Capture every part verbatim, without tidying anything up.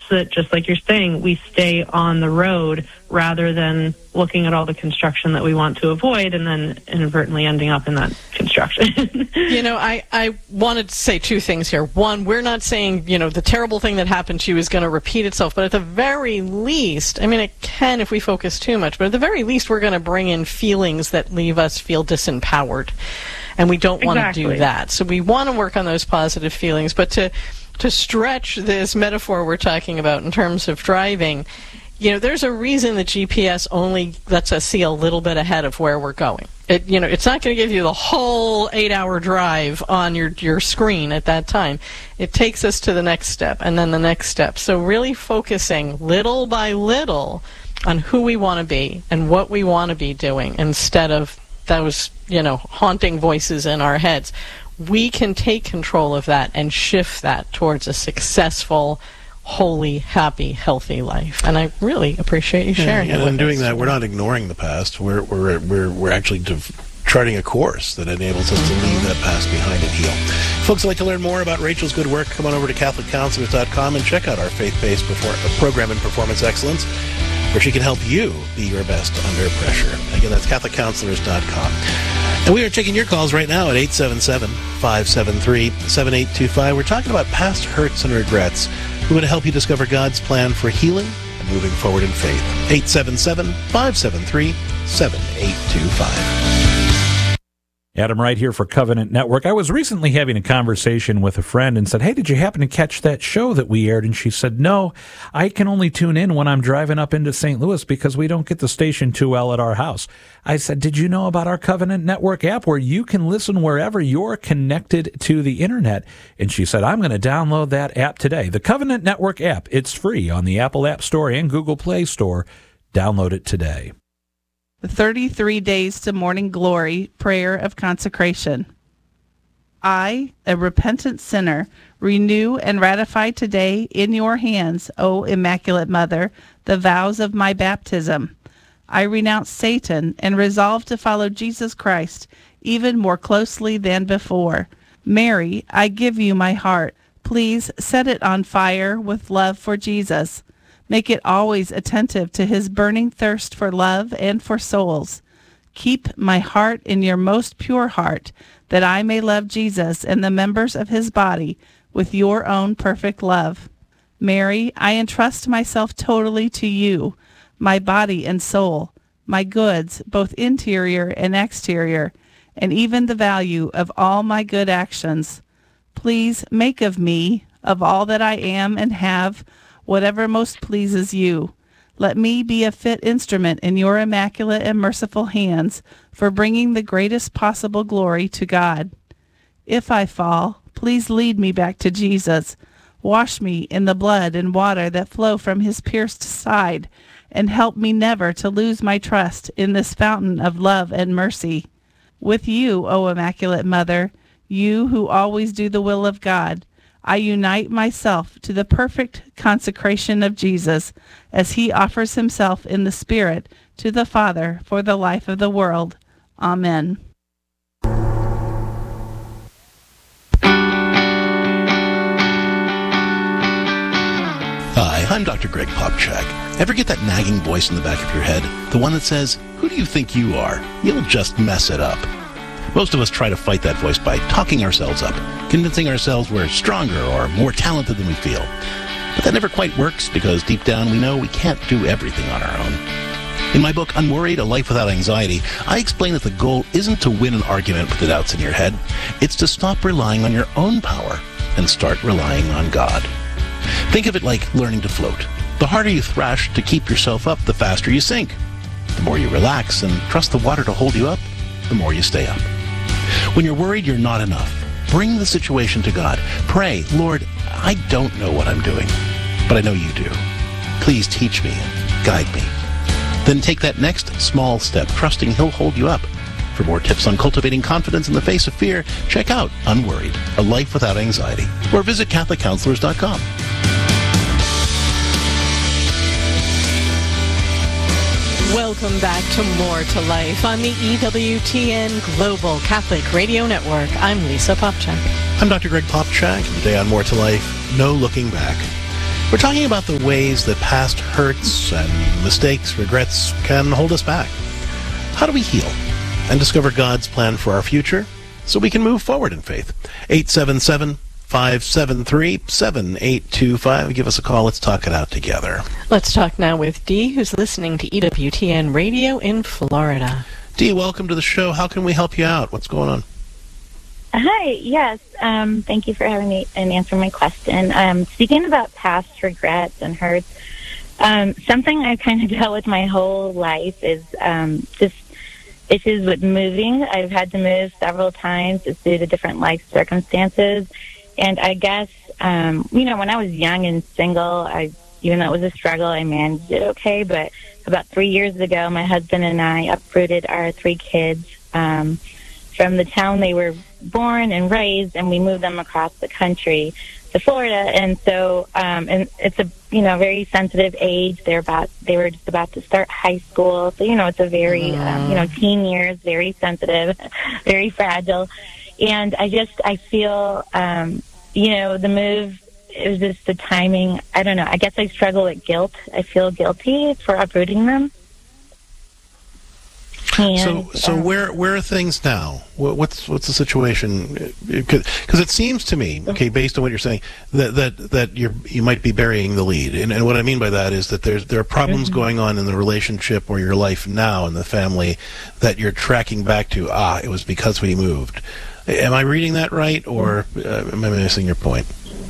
that, just like you're saying, we stay on the road rather than looking at all the construction that we want to avoid and then inadvertently ending up in that construction. You know, I, I wanted to say two things here. One, we're not saying, you know, the terrible thing that happened to you is going to repeat itself, but at the very least, I mean, it can if we focus too much, but at the very least, we're going to bring in feelings that leave us feel disempowered. And we don't want Exactly. to do that. So we want to work on those positive feelings. But to to stretch this metaphor we're talking about in terms of driving, you know, there's a reason the G P S only lets us see a little bit ahead of where we're going. It, you know, it's not going to give you the whole eight-hour drive on your, your screen at that time. It takes us to the next step and then the next step. So really focusing little by little on who we want to be and what we want to be doing instead of those, you know, haunting voices in our heads. We can take control of that and shift that towards a successful, holy, happy, healthy life. And I really appreciate you sharing yeah, it. And with in doing us. that, we're not ignoring the past. We're we're we're we're actually dev- charting a course that enables us to leave that past behind and heal. Folks who'd like to learn more about Rachel's good work, come on over to Catholic Counselors dot com and check out our faith-based perfor- program in performance excellence, where she can help you be your best under pressure. Again, that's Catholic Counselors dot com. And we are taking your calls right now at eight seven seven, five seven three, seven eight two five. We're talking about past hurts and regrets. We're going to help you discover God's plan for healing and moving forward in faith. eight seven seven, five seven three, seven eight two five. Adam Wright here for Covenant Network. I was recently having a conversation with a friend and said, hey, did you happen to catch that show that we aired? And she said, no, I can only tune in when I'm driving up into Saint Louis because we don't get the station too well at our house. I said, did you know about our Covenant Network app where you can listen wherever you're connected to the internet? And she said, I'm going to download that app today. The Covenant Network app, it's free on the Apple App Store and Google Play Store. Download it today. The thirty-three Days to Morning Glory Prayer of Consecration. I, a repentant sinner, renew and ratify today in your hands, O Immaculate Mother, the vows of my baptism. I renounce Satan and resolve to follow Jesus Christ even more closely than before. Mary, I give you my heart. Please set it on fire with love for Jesus. Make it always attentive to his burning thirst for love and for souls. Keep my heart in your most pure heart, that I may love Jesus and the members of his body with your own perfect love. Mary, I entrust myself totally to you, my body and soul, my goods, both interior and exterior, and even the value of all my good actions. Please make of me, of all that I am and have, whatever most pleases you. Let me be a fit instrument in your immaculate and merciful hands for bringing the greatest possible glory to God. If I fall, please lead me back to Jesus. Wash me in the blood and water that flow from his pierced side, and help me never to lose my trust in this fountain of love and mercy. With you, O Immaculate Mother, you who always do the will of God, I unite myself to the perfect consecration of Jesus as he offers himself in the Spirit to the Father for the life of the world. Amen. Hi, I'm Doctor Greg Popchak. Ever get that nagging voice in the back of your head? The one that says, who do you think you are? You'll just mess it up. Most of us try to fight that voice by talking ourselves up, convincing ourselves we're stronger or more talented than we feel. But that never quite works because deep down we know we can't do everything on our own. In my book, Unworried, A Life Without Anxiety, I explain that the goal isn't to win an argument with the doubts in your head. It's to stop relying on your own power and start relying on God. Think of it like learning to float. The harder you thrash to keep yourself up, the faster you sink. The more you relax and trust the water to hold you up, the more you stay up. When you're worried you're not enough, bring the situation to God. Pray, Lord, I don't know what I'm doing, but I know you do. Please teach me and guide me. Then take that next small step, trusting he'll hold you up. For more tips on cultivating confidence in the face of fear, check out Unworried, A Life Without Anxiety, or visit Catholic Counselors dot com. Welcome back to More to Life on the E W T N Global Catholic Radio Network. I'm Lisa Popchak. I'm Doctor Greg Popchak, and today on More to Life, no looking back. We're talking about the ways that past hurts and mistakes, regrets can hold us back. How do we heal and discover God's plan for our future so we can move forward in faith? eight seven seven, five seven three, seven eight two five. Give us a call. Let's talk it out together. Let's talk now with Dee, who's listening to E W T N Radio in Florida. Dee, welcome to the show. How can we help you out? What's going on? Hi, yes. Um, thank you for having me and answering my question. Um, speaking about past regrets and hurts, um, something I've kind of dealt with my whole life is um, just issues with moving. I've had to move several times just due to different life circumstances. And I guess, um, you know, when I was young and single, I, even though it was a struggle, I managed it okay. But about three years ago, my husband and I uprooted our three kids um, from the town they were born and raised, and we moved them across the country to Florida. And so, um, and it's a, you know, very sensitive age. They're about, they were just about to start high school. So, you know, it's a very, mm. um, you know, teen years, very sensitive, very fragile. And I just, I feel, um, you know, the move, it was just the timing. I don't know. I guess I struggle with guilt. I feel guilty for uprooting them. And, so, so um, where where are things now? What's what's the situation? Because it seems to me, okay, based on what you're saying, that that that you you might be burying the lead. And, and what I mean by that is that there's there are problems mm-hmm. going on in the relationship or your life now in the family that you're tracking back to. Ah, it was because we moved. Am I reading that right, or uh, am I missing your point?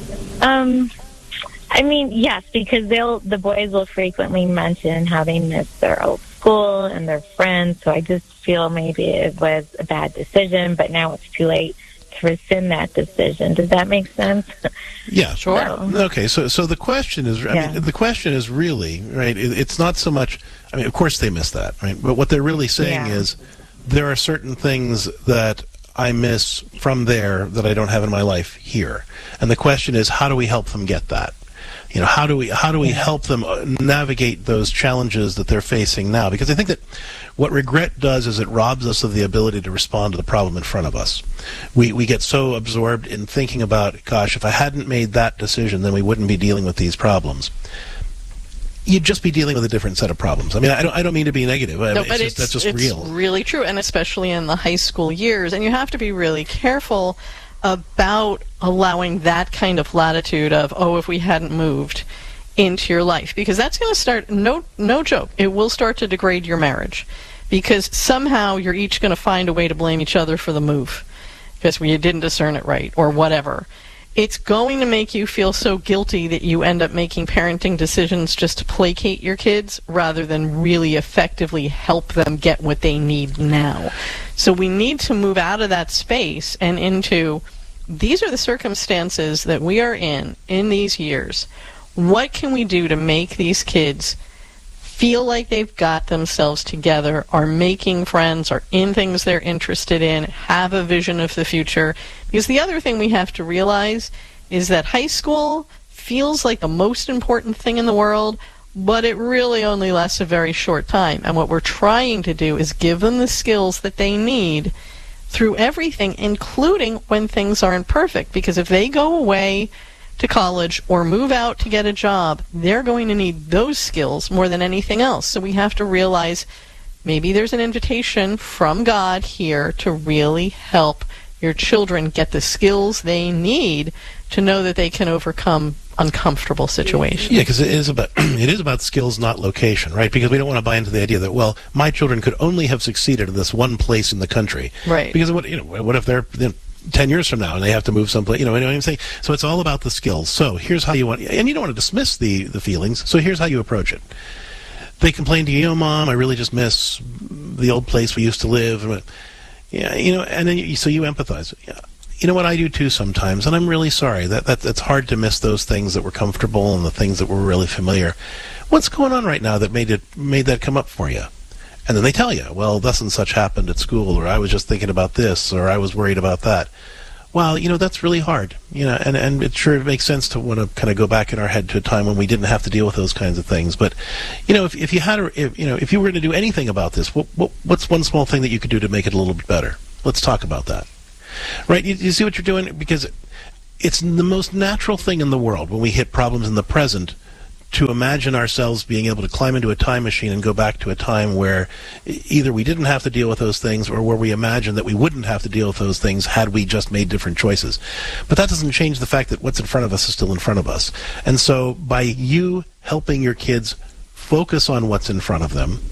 Um, I mean, yes, because they'll the boys will frequently mention how they miss their old school and their friends, so I just feel maybe it was a bad decision, but now it's too late to rescind that decision. Does that make sense? Yeah, sure. So, okay, so so the question is, I yeah. mean, the question is really, right, it, it's not so much, I mean, of course they miss that, right, but what they're really saying yeah. is there are certain things that I miss from there that I don't have in my life here. And the question is, how do we help them get that? You know, how do we how do we help them navigate those challenges that they're facing now? Because I think that what regret does is it robs us of the ability to respond to the problem in front of us. We we get so absorbed in thinking about, gosh, if I hadn't made that decision, then we wouldn't be dealing with these problems. You'd just be dealing with a different set of problems. I mean, I don't I don't mean to be negative. I no, mean, but it's, just, it's, that's just it's real. really true, and especially in the high school years. And you have to be really careful about allowing that kind of latitude of, oh, if we hadn't moved into your life, because that's going to start, no no joke, it will start to degrade your marriage, because somehow you're each going to find a way to blame each other for the move because you didn't discern it right or whatever. It's going to make you feel so guilty that you end up making parenting decisions just to placate your kids rather than really effectively help them get what they need now. So we need to move out of that space and into, these are the circumstances that we are in in these years. What can we do to make these kids feel like they've got themselves together, are making friends, are in things they're interested in, have a vision of the future? Because the other thing we have to realize is that high school feels like the most important thing in the world, but it really only lasts a very short time. And what we're trying to do is give them the skills that they need through everything, including when things aren't perfect. Because if they go away to college or move out to get a job, they're going to need those skills more than anything else. So we have to realize maybe there's an invitation from God here to really help your children get the skills they need to know that they can overcome uncomfortable situations. Yeah, because it is about it is about skills, not location, right? Because we don't want to buy into the idea that, well, my children could only have succeeded in this one place in the country, right? Because what you know, what if they're you know, ten years from now and they have to move someplace? You know, you know what I'm saying? So it's all about the skills. So here's how you want, and you don't want to dismiss the the feelings. So here's how you approach it. They complain to you, you know, Mom, I really just miss the old place we used to live. Yeah, you know, and then you, so you empathize. Yeah. You know what, I do too sometimes, and I'm really sorry. That, that It's hard to miss those things that were comfortable and the things that were really familiar. What's going on right now that made it made that come up for you? And then they tell you, well, thus and such happened at school, or I was just thinking about this, or I was worried about that. Well, you know, that's really hard. You know, and, and it sure makes sense to want to kind of go back in our head to a time when we didn't have to deal with those kinds of things. But, you know, if, if you had, a, if, you know, if you were to do anything about this, what, what what's one small thing that you could do to make it a little bit better? Let's talk about that. Right? You, you see what you're doing? Because it's the most natural thing in the world when we hit problems in the present to imagine ourselves being able to climb into a time machine and go back to a time where either we didn't have to deal with those things or where we imagined that we wouldn't have to deal with those things had we just made different choices. But that doesn't change the fact that what's in front of us is still in front of us. And so by you helping your kids focus on what's in front of them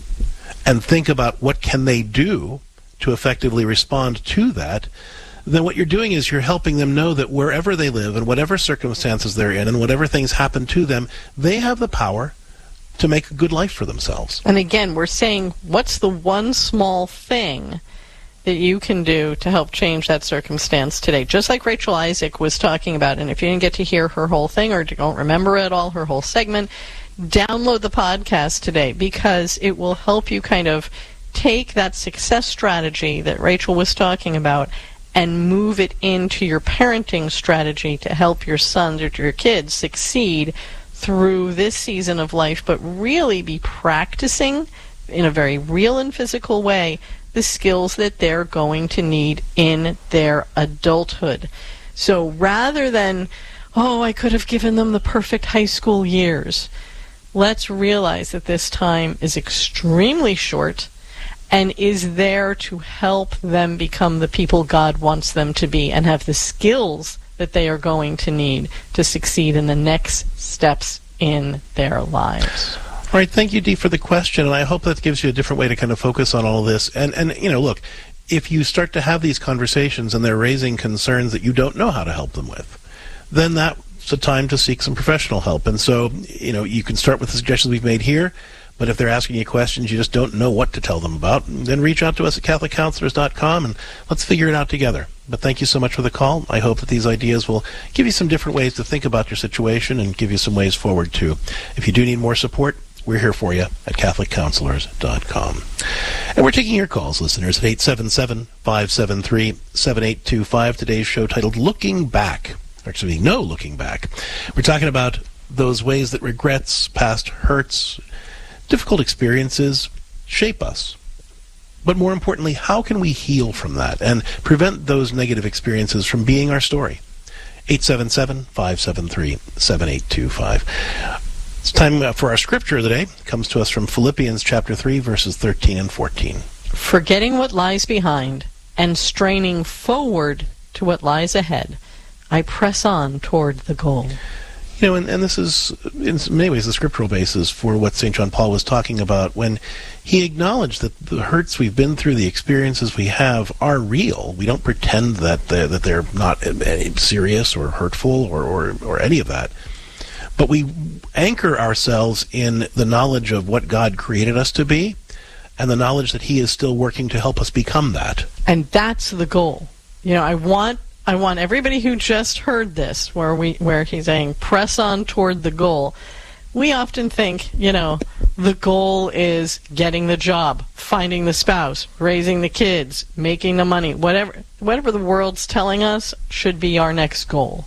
and think about what can they do to effectively respond to that, then what you're doing is you're helping them know that wherever they live and whatever circumstances they're in and whatever things happen to them, they have the power to make a good life for themselves. And again, we're saying, what's the one small thing that you can do to help change that circumstance today? Just like Rachel Isaac was talking about, and if you didn't get to hear her whole thing or don't remember at all her whole segment, download the podcast today, because it will help you kind of take that success strategy that Rachel was talking about and move it into your parenting strategy to help your sons or your kids succeed through this season of life, but really be practicing in a very real and physical way the skills that they're going to need in their adulthood. So rather than, oh, I could have given them the perfect high school years, let's realize that this time is extremely short and is there to help them become the people God wants them to be and have the skills that they are going to need to succeed in the next steps in their lives. All right, thank you, Dee, for the question, and I hope that gives you a different way to kind of focus on all of this. And, and you know, look, if you start to have these conversations and they're raising concerns that you don't know how to help them with, then that's a time to seek some professional help. And so, you know, you can start with the suggestions we've made here, but if they're asking you questions you just don't know what to tell them about, then reach out to us at catholic counselors dot com and let's figure it out together. But thank you so much for the call. I hope that these ideas will give you some different ways to think about your situation and give you some ways forward, too. If you do need more support, we're here for you at catholic counselors dot com. And we're taking your calls, listeners, at eight seven seven, five seven three, seven eight two five. Today's show titled Looking Back. Actually, no looking back. We're talking about those ways that regrets, past hurts, difficult experiences shape us. But more importantly, how can we heal from that and prevent those negative experiences from being our story? eight seven seven, five seven three, seven eight two five. It's time for our scripture of the day. It comes to us from Philippians chapter three, verses thirteen and fourteen. Forgetting what lies behind and straining forward to what lies ahead, I press on toward the goal. You know, and, and this is, in many ways, the scriptural basis for what Saint John Paul was talking about when he acknowledged that the hurts we've been through, the experiences we have, are real. We don't pretend that they're, that they're not serious or hurtful or, or, or any of that. But we anchor ourselves in the knowledge of what God created us to be and the knowledge that He is still working to help us become that. And that's the goal. You know, I want I want everybody who just heard this, where we where he's saying, press on toward the goal. We often think, you know, the goal is getting the job, finding the spouse, raising the kids, making the money, whatever whatever the world's telling us should be our next goal.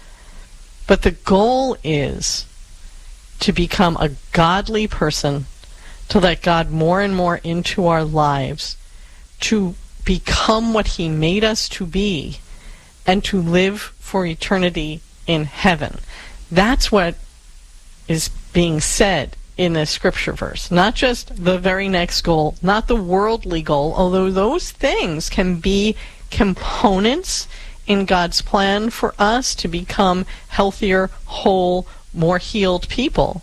But the goal is to become a godly person, to let God more and more into our lives, to become what He made us to be, and to live for eternity in heaven. That's what is being said in this scripture verse. Not just the very next goal, not the worldly goal, although those things can be components in God's plan for us to become healthier, whole, more healed people.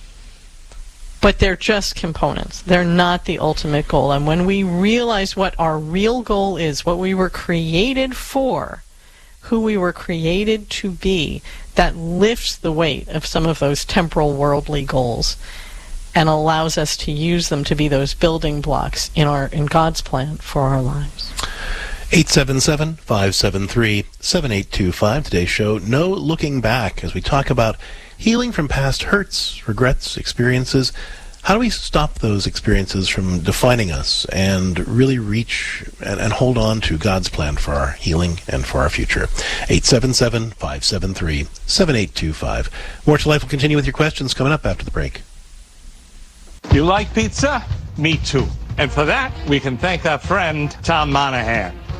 But they're just components. They're not the ultimate goal. And when we realize what our real goal is, what we were created for, who we were created to be, that lifts the weight of some of those temporal worldly goals and allows us to use them to be those building blocks in our in God's plan for our lives. eight seven seven, five seven three, seven eight two five. Today's show, No Looking Back, as we talk about healing from past hurts, regrets, experiences. How do we stop those experiences from defining us and really reach and, and hold on to God's plan for our healing and for our future? eight seven seven, five seven three, seven eight two five. More to Life will continue with your questions coming up after the break. You like pizza? Me too. And for that, we can thank our friend Tom Monahan.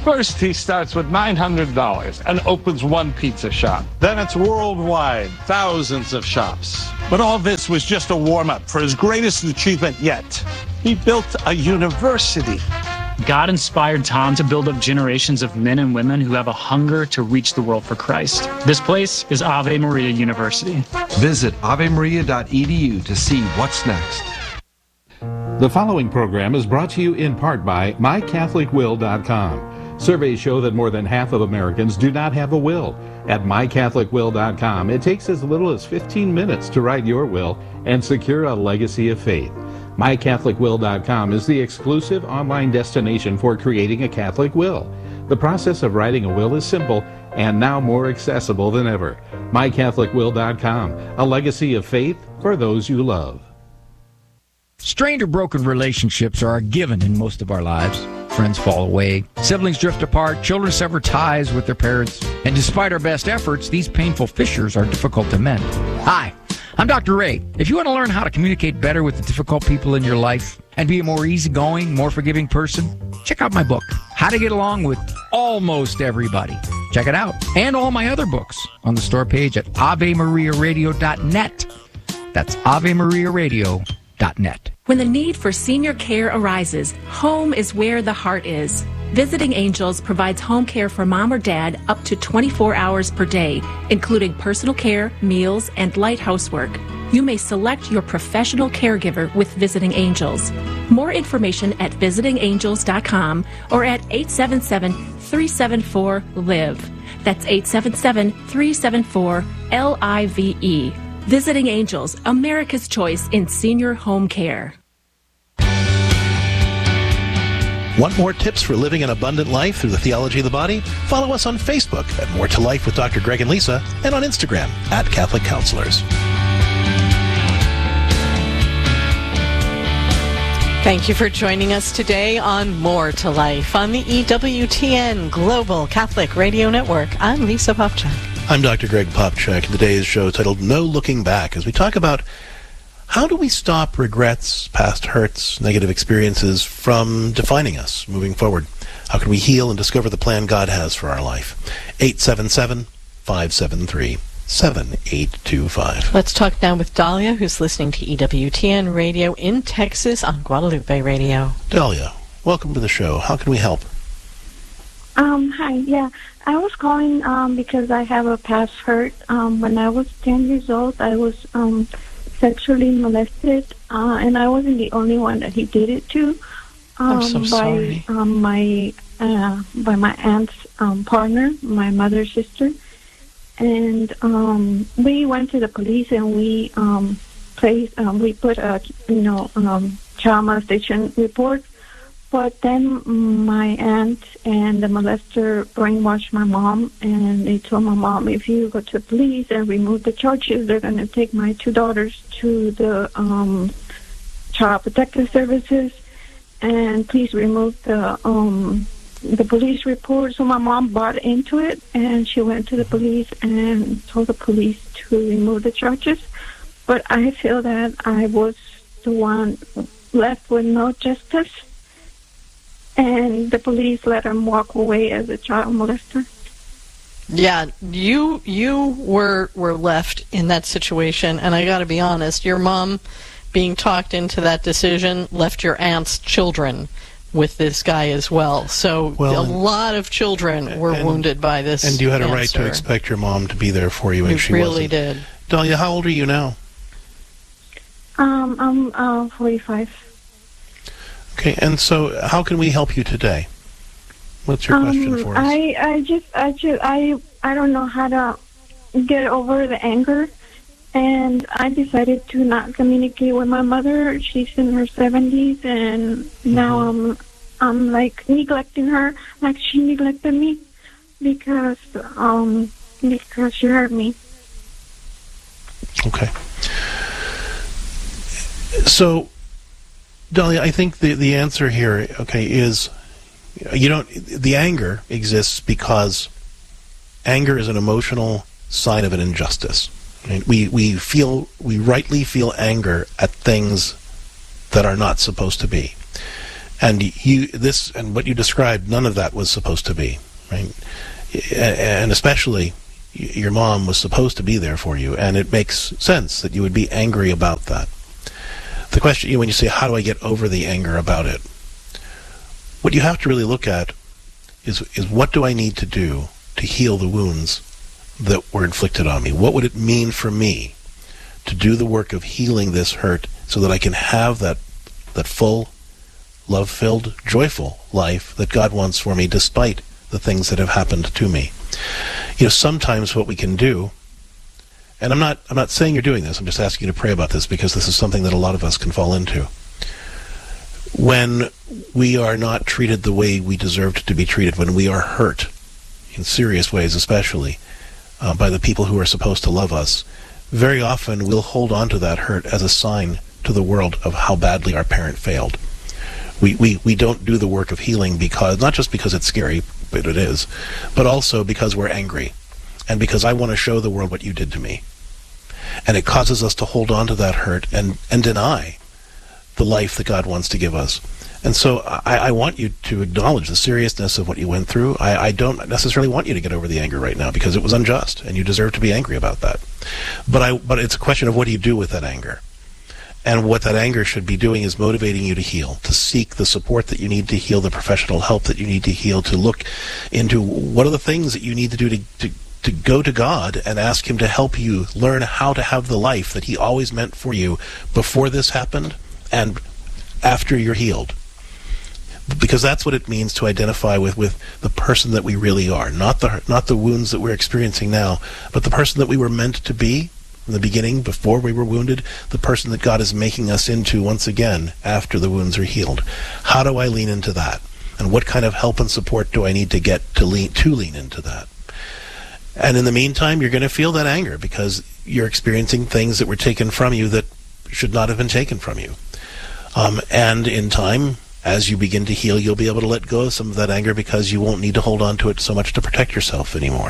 First, he starts with nine hundred dollars and opens one pizza shop. Then it's worldwide, thousands of shops. But all this was just a warm-up for his greatest achievement yet. He built a university. God inspired Tom to build up generations of men and women who have a hunger to reach the world for Christ. This place is Ave Maria University. Visit ave maria dot e d u to see what's next. The following program is brought to you in part by my catholic will dot com. Surveys show that more than half of Americans do not have a will. At my catholic will dot com, it takes as little as fifteen minutes to write your will and secure a legacy of faith. my catholic will dot com is the exclusive online destination for creating a Catholic will. The process of writing a will is simple and now more accessible than ever. my catholic will dot com, a legacy of faith for those you love. Strained or broken relationships are a given in most of our lives. Friends fall away, siblings drift apart, children sever ties with their parents, and despite our best efforts, these painful fissures are difficult to mend. Hi, I'm Doctor Ray. If you want to learn how to communicate better with the difficult people in your life and be a more easygoing, more forgiving person, check out my book, How to Get Along with Almost Everybody. Check it out. And all my other books on the store page at ave maria radio dot net. That's ave maria radio dot net. When the need for senior care arises, home is where the heart is. Visiting Angels provides home care for mom or dad up to twenty-four hours per day, including personal care, meals, and light housework. You may select your professional caregiver with Visiting Angels. More information at visiting angels dot com or at eight seven seven, three seven four, L I V E. That's eight seven seven, three seven four, L I V E. Visiting Angels, America's choice in senior home care. Want more tips for living an abundant life through the theology of the body? Follow us on Facebook at More to Life with Doctor Greg and Lisa, and on Instagram at Catholic Counselors. Thank you for joining us today on More to Life on the E W T N Global Catholic Radio Network. I'm Lisa Popchak. I'm Doctor Greg Popchak, and today's show titled No Looking Back, as we talk about how do we stop regrets, past hurts, negative experiences from defining us moving forward? How can we heal and discover the plan God has for our life? eight seven seven, five seven three, seven eight two five. Let's talk now with Dahlia, who's listening to E W T N Radio in Texas on Guadalupe Radio. Dahlia, welcome to the show. How can we help? Um, hi, yeah. I was calling um, because I have a past hurt. Um, when I was ten years old, I was um, sexually molested, uh, and I wasn't the only one that he did it to. Um, I'm so by, sorry. Um, my, uh, by my aunt's um, partner, my mother's sister. And um, we went to the police, and we um, placed, um, we put a, you know, um, child molestation report. But then my aunt and the molester brainwashed my mom, and they told my mom, if you go to the police and remove the charges, they're going to take my two daughters to the um, Child Protective Services, and please remove the um, the police report. So my mom bought into it, and she went to the police and told the police to remove the charges. But I feel that I was the one left with no justice, and the police let him walk away as a child molester. Yeah, you you were were left in that situation, and I got to be honest, your mom being talked into that decision left your aunt's children with this guy as well. So well, a lot of children were and, wounded by this. And you had answer. a right to expect your mom to be there for you, and you she really wasn't. did. Dahlia, how old are you now? Um, I'm uh, forty-five. Okay, and so how can we help you today? What's your um, question for us? I, I just, I just, I, I don't know how to get over the anger, and I decided to not communicate with my mother. She's in her seventies, and mm-hmm. now I'm, I'm like neglecting her, like she neglected me, because, um, because she hurt me. Okay. So, Dahlia, I think the the answer here, okay, is you don't. The anger exists because anger is an emotional sign of an injustice. Right? We we feel we rightly feel anger at things that are not supposed to be, And you, this, and what you described, none of that was supposed to be, right? And especially, your mom was supposed to be there for you, and it makes sense that you would be angry about that. The question, when you say, how do I get over the anger about it? What you have to really look at is, is what do I need to do to heal the wounds that were inflicted on me? What would it mean for me to do the work of healing this hurt so that I can have that, that full, love-filled, joyful life that God wants for me despite the things that have happened to me? You know, sometimes what we can do, and I'm not I'm not saying you're doing this, I'm just asking you to pray about this because this is something that a lot of us can fall into. When we are not treated the way we deserve to be treated, when we are hurt, in serious ways especially, uh, by the people who are supposed to love us, very often we'll hold on to that hurt as a sign to the world of how badly our parent failed. We, we, we don't do the work of healing because, not just because it's scary, but it is, but also because we're angry and because I want to show the world what you did to me. And it causes us to hold on to that hurt and, and deny the life that God wants to give us. And so I, I want you to acknowledge the seriousness of what you went through. I, I don't necessarily want you to get over the anger right now because it was unjust and you deserve to be angry about that. But I, but it's a question of what do you do with that anger? And what that anger should be doing is motivating you to heal, to seek the support that you need to heal, the professional help that you need to heal, to look into what are the things that you need to do to, to, to go to God and ask Him to help you learn how to have the life that He always meant for you before this happened and after you're healed. Because that's what it means to identify with, with the person that we really are, not the, not the wounds that we're experiencing now, but the person that we were meant to be in the beginning, before we were wounded, the person that God is making us into once again after the wounds are healed. How do I lean into that? And what kind of help and support do I need to get to lean to lean into that? And in the meantime, you're going to feel that anger because you're experiencing things that were taken from you that should not have been taken from you. Um, and in time, as you begin to heal, you'll be able to let go of some of that anger because you won't need to hold on to it so much to protect yourself anymore.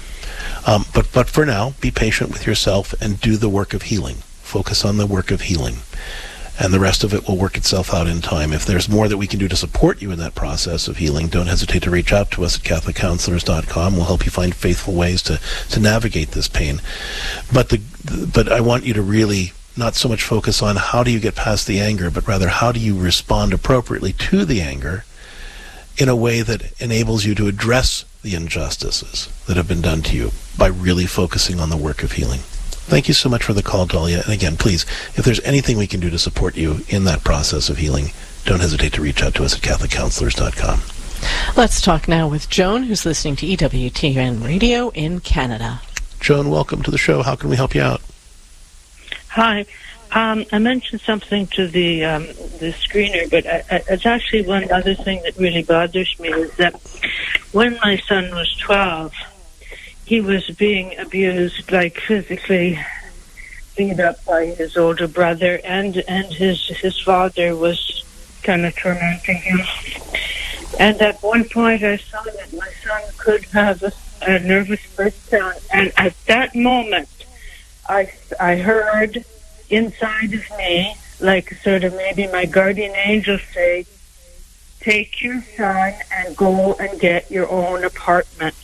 Um, but, but for now, be patient with yourself and do the work of healing. Focus on the work of healing. And the rest of it will work itself out in time. If there's more that we can do to support you in that process of healing, don't hesitate to reach out to us at Catholic Counselors dot com. We'll help you find faithful ways to, to navigate this pain. But the, but I want you to really not so much focus on how do you get past the anger, but rather how do you respond appropriately to the anger in a way that enables you to address the injustices that have been done to you by really focusing on the work of healing. Thank you so much for the call, Dahlia. And again, please, if there's anything we can do to support you in that process of healing, don't hesitate to reach out to us at Catholic Counselors dot com. Let's talk now with Joan, who's listening to E W T N Radio in Canada. Joan, welcome to the show. How can we help you out? Hi. Um, I mentioned something to the um, the screener, but I, I, it's actually one other thing that really bothers me is that when my son was twelve, he was being abused, like physically beat up by his older brother, and and his his father was kind of tormenting him. And at one point, I saw that my son could have a, a nervous breakdown, and at that moment, I I heard inside of me, like sort of maybe my guardian angel say, take your son and go and get your own apartment.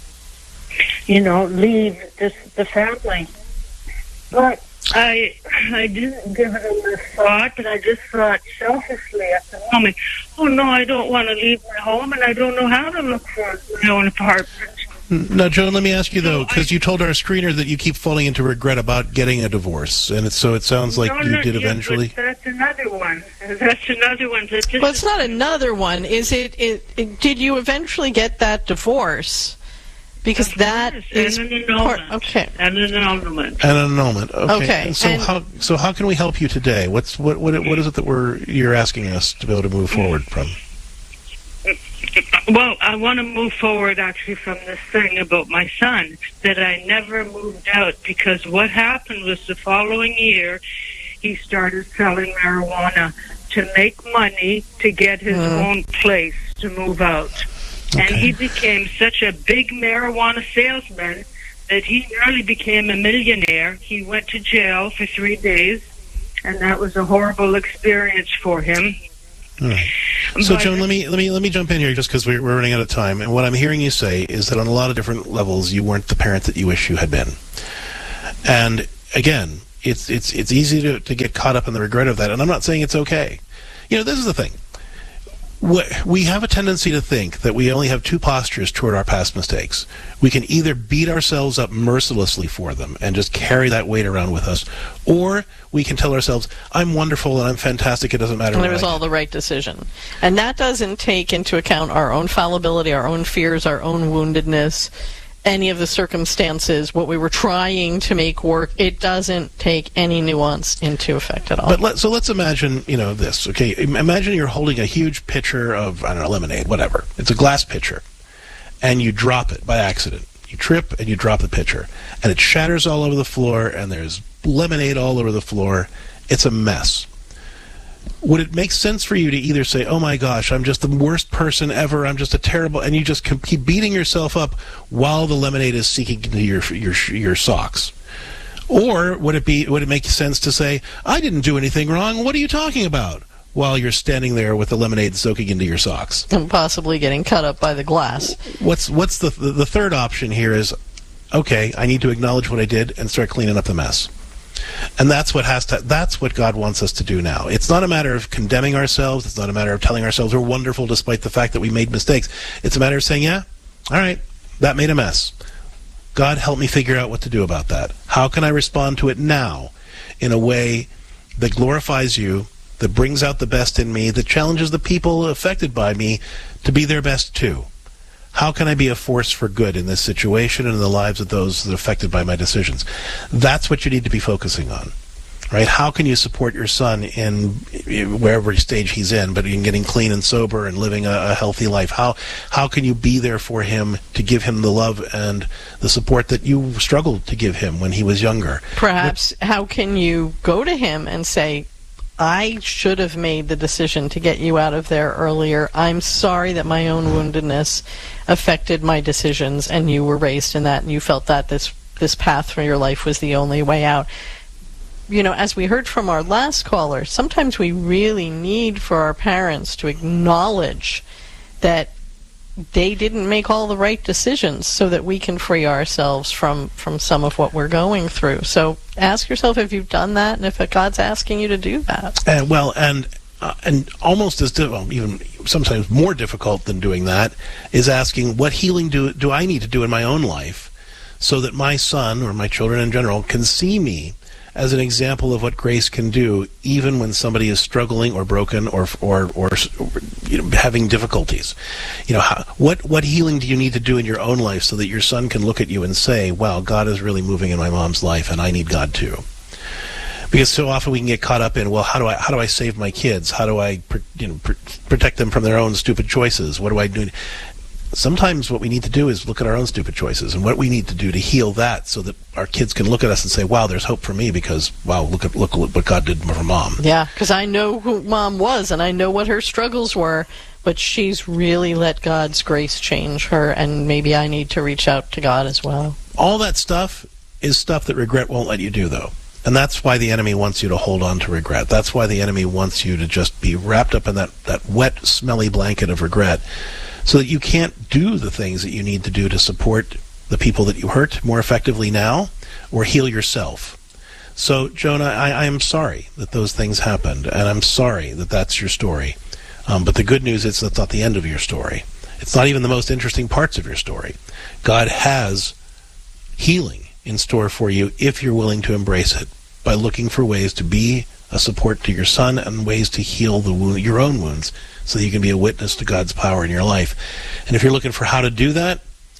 You know, leave this the family. But I I didn't give it a thought, and I just thought selfishly at the moment, oh no, I don't want to leave my home, and I don't know how to look for my own apartment. Now, Joan, let me ask you, though, because you told our screener that you keep falling into regret about getting a divorce, and it, so it sounds like no, you no, did yeah, eventually. But that's another one. That's another one. That just well, it's not another one. Is it, it, it? Did you eventually get that divorce? Because that is and an annulment. Part, okay. And an annulment. And an annulment. Okay. Okay. And so and how so how can we help you today? What's what what what is it that we're you're asking us to be able to move forward from? Well, I want to move forward actually from this thing about my son, that I never moved out, because what happened was the following year he started selling marijuana to make money to get his mm. own place to move out. Okay. And he became such a big marijuana salesman that he nearly became a millionaire. He went to jail for three days, and that was a horrible experience for him. Mm. So, But- Joan, let me let me let me jump in here just because we're, we're running out of time. And what I'm hearing you say is that on a lot of different levels, you weren't the parent that you wish you had been. And again, it's it's it's easy to, to get caught up in the regret of that. And I'm not saying it's okay. You know, this is the thing. We have a tendency to think that we only have two postures toward our past mistakes. We can either beat ourselves up mercilessly for them and just carry that weight around with us, or we can tell ourselves, I'm wonderful and I'm fantastic, it doesn't matter And what it was I all the right decision. And that doesn't take into account our own fallibility, our own fears, our own woundedness, any of the circumstances, what we were trying to make work. It doesn't take any nuance into effect at all. But let, so let's imagine, you know, this. Okay, imagine you're holding a huge pitcher of, I don't know, lemonade, whatever. It's a glass pitcher, and you drop it by accident. You trip and you drop the pitcher, and it shatters all over the floor, and there's lemonade all over the floor. It's a mess. Would it make sense for you to either say, oh my gosh, I'm just the worst person ever, I'm just a terrible, and you just keep beating yourself up while the lemonade is seeking into your your your socks? Or would it be would it make sense to say, I didn't do anything wrong, what are you talking about? While you're standing there with the lemonade soaking into your socks. And possibly getting cut up by the glass. What's what's the the, the third option here is, okay, I need to acknowledge what I did and start cleaning up the mess. And that's what has to that's what God wants us to do now. It's not a matter of condemning ourselves, it's not a matter of telling ourselves we're wonderful despite the fact that we made mistakes. It's a matter of saying, yeah, all right, that made a mess. God, help me figure out what to do about that. How can I respond to it now in a way that glorifies you, that brings out the best in me, that challenges the people affected by me to be their best too? How can I be a force for good in this situation and in the lives of those that are affected by my decisions? That's what you need to be focusing on, right? How can you support your son in wherever stage he's in, but in getting clean and sober and living a, a healthy life? How how can you be there for him to give him the love and the support that you struggled to give him when he was younger? Perhaps how can you go to him and say, I should have made the decision to get you out of there earlier. I'm sorry that my own woundedness affected my decisions, and you were raised in that, and you felt that this this path for your life was the only way out. You know, as we heard from our last caller, sometimes we really need for our parents to acknowledge that they didn't make all the right decisions so that we can free ourselves from, from some of what we're going through. So ask yourself if you've done that and if God's asking you to do that. Uh, well, and uh, and almost as di- well, even sometimes more difficult than doing that is asking, what healing do do I need to do in my own life so that my son or my children in general can see me as an example of what grace can do, even when somebody is struggling or broken or or or you know, having difficulties. You know, how, what what healing do you need to do in your own life so that your son can look at you and say, "Wow, God is really moving in my mom's life, and I need God too." Because so often we can get caught up in, well, how do I how do I save my kids? How do I you know protect them from their own stupid choices? What do I do? Sometimes what we need to do is look at our own stupid choices and what we need to do to heal that so that our kids can look at us and say, wow, there's hope for me because, wow, look at look at what God did for mom. Yeah, because I know who mom was and I know what her struggles were, but she's really let God's grace change her, and maybe I need to reach out to God as well. All that stuff is stuff that regret won't let you do, though. And that's why the enemy wants you to hold on to regret. That's why the enemy wants you to just be wrapped up in that, that wet, smelly blanket of regret, so that you can't do the things that you need to do to support the people that you hurt more effectively now, or heal yourself. So, Jonah, I, I am sorry that those things happened, and I'm sorry that that's your story. Um, but the good news is that's not the end of your story. It's not even the most interesting parts of your story. God has healing in store for you if you're willing to embrace it by looking for ways to be a support to your son and ways to heal the wound, your own wounds, so that you can be a witness to God's power in your life. And if you're looking for how to do that,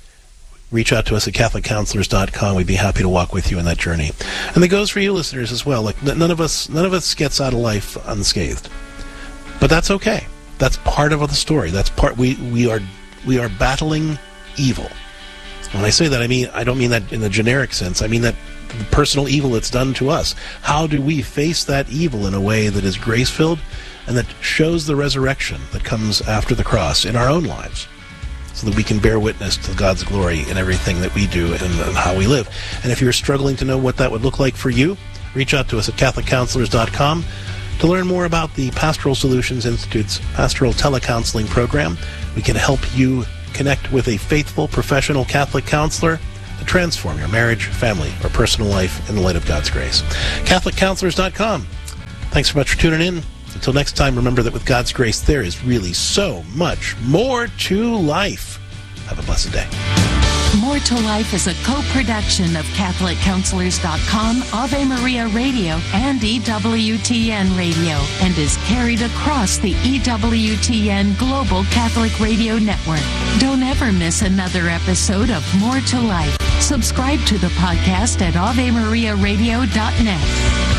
reach out to us at Catholic Counselors dot com. We'd be happy to walk with you in that journey. And that goes for you listeners as well. Like none of us, none of us gets out of life unscathed, but that's okay. That's part of the story. That's part. We we are we are battling evil. When I say that, I mean I don't mean that in the generic sense. I mean that the personal evil that's done to us. How do we face that evil in a way that is grace-filled and that shows the resurrection that comes after the cross in our own lives, so that we can bear witness to God's glory in everything that we do and, and how we live? And if you're struggling to know what that would look like for you, reach out to us at Catholic Counselors dot com. To learn more about the Pastoral Solutions Institute's Pastoral Telecounseling program, we can help you connect with a faithful, professional Catholic counselor to transform your marriage, family, or personal life in the light of God's grace. Catholic Counselors dot com. Thanks so much for tuning in. Until next time, remember that with God's grace, there is really so much more to life. Have a blessed day. More to Life is a co-production of Catholic Counselors dot com, Ave Maria Radio, and E W T N Radio, and is carried across the E W T N Global Catholic Radio Network. Don't ever miss another episode of More to Life. Subscribe to the podcast at Ave Maria Radio dot net.